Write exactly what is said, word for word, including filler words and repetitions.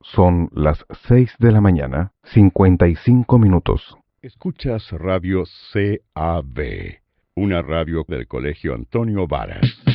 Son las seis de la mañana, cincuenta y cinco minutos. Escuchas Radio C A B, una radio del Colegio Antonio Varas.